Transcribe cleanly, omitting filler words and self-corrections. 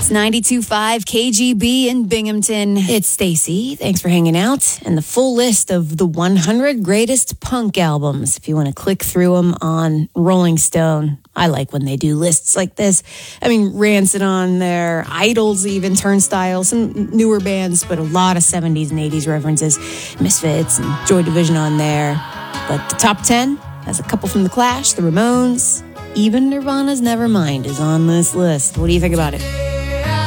It's 92.5 KGB in Binghamton. It's Stacy. Thanks for hanging out. And the full list of the 100 greatest punk albums, if you want to click through them on Rolling Stone. I like when they do lists like this. I mean, Rancid on there, Idols even, Turnstile, some newer bands, but a lot of 70s and 80s references. Misfits and Joy Division on there. But the top 10 has a couple from The Clash, The Ramones, even Nirvana's Nevermind is on this list. What do you think about it?